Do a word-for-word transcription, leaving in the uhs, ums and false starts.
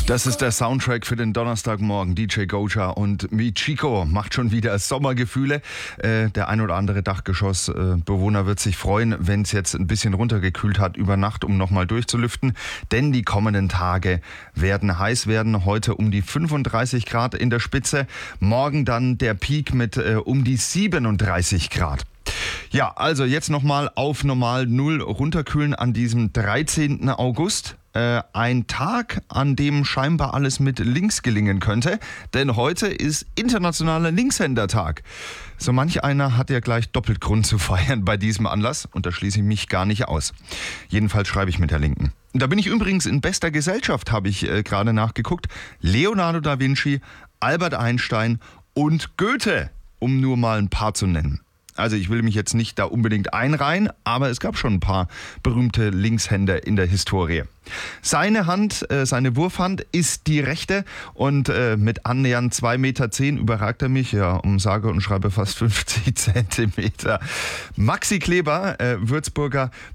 Das ist der Soundtrack für den Donnerstagmorgen. D J Goja und Michiko macht schon wieder Sommergefühle. Äh, der ein oder andere Dachgeschossbewohner wird sich freuen, wenn es jetzt ein bisschen runtergekühlt hat über Nacht, um nochmal durchzulüften. Denn die kommenden Tage werden heiß werden. Heute um die fünfunddreißig Grad in der Spitze. Morgen dann der Peak mit äh, um die siebenunddreißig Grad. Ja, also jetzt nochmal auf normal Null runterkühlen an diesem dreizehnten August. Äh, ein Tag, an dem scheinbar alles mit links gelingen könnte. Denn heute ist internationaler Linkshändertag. So manch einer hat ja gleich doppelt Grund zu feiern bei diesem Anlass. Und da schließe ich mich gar nicht aus. Jedenfalls schreibe ich mit der Linken. Da bin ich übrigens in bester Gesellschaft, habe ich äh, gerade nachgeguckt. Leonardo da Vinci, Albert Einstein und Goethe, um nur mal ein paar zu nennen. Also ich will mich jetzt nicht da unbedingt einreihen, aber es gab schon ein paar berühmte Linkshänder in der Historie. Seine Hand, äh, seine Wurfhand ist die rechte und äh, mit annähernd zwei Meter zehn überragt er mich, ja, um sage und schreibe fast fünfzig Zentimeter. Maxi Kleber, äh, Würzburger,